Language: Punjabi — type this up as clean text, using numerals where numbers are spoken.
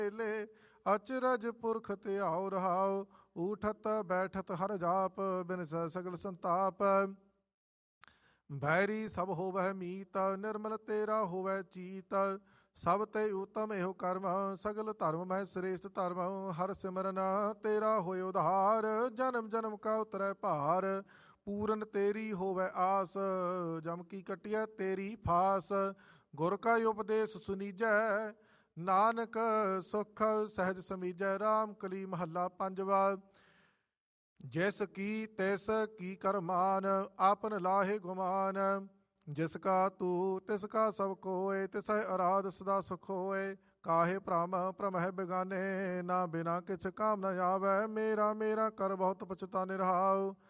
ਲੇ ਅਚਰਜ ਪੁਰਖ ਧਿਆਉ ਰਹਾਉ। ਊਠਤ ਬੈਠਤ ਹਰ ਜਾਪ ਬਿਨਸ ਸਗਲ ਸੰਤਾਪ। ਬੈਰੀ ਸਭ ਹੋਵੈ ਮੀਤ ਨਿਰਮਲ ਤੇਰਾ ਹੋਵੈ ਚੀਤ। ਸਭ ਤੇ ਉਤਮ ਇਹੋ ਕਰਮ ਸਗਲ ਧਰਮ ਮਹਿ ਸ੍ਰੇਸ਼ਟ ਧਰਮ। ਹਰ ਸਿਮਰਨ ਤੇਰਾ ਹੋਇ ਉਧਾਰ ਜਨਮ ਜਨਮ ਕਾ ਉਤਰੈ ਭਾਰ। ਪੂਰਨ ਤੇਰੀ ਹੋਵੈ ਆਸ ਜਮ ਕੀ ਕਟਿਐ ਤੇਰੀ ਫਾਸ। ਗੁਰ ਕਾ ਉਪਦੇਸ਼ ਸੁਨੀਜੈ ਨਾਨਕ ਸੁਖ ਸਹਿਜ ਸਮੀਜੈ। ਰਾਮ ਕਲੀ ਮਹੱਲਾ ਪੰਜਵਾ। ਜਿਸ ਕੀ ਤਿਸ ਕੀ ਕਰਮਾਨ ਆਪਨ ਲਾਹੇ ਗੁਮਾਨ। ਜਿਸ ਕਾ ਤੂ ਤਿਸ ਕਾ ਸਭ ਕੋਇ ਤਿਸਹਿ ਅਰਾਧ ਸਦਾ ਸੁਖ ਹੋਏ। ਕਾਹੇ ਭ੍ਰਮ ਭ੍ਰਮਹਿ ਬਿਗਾਨੇ ਨਾ ਬਿਨਾ ਕਿਛ ਕਾਮ ਨ ਆਵੈ। ਮੇਰਾ ਮੇਰਾ ਕਰ ਬਹੁਤ ਪਛਤਾਨੇ ਰਹਾਉ।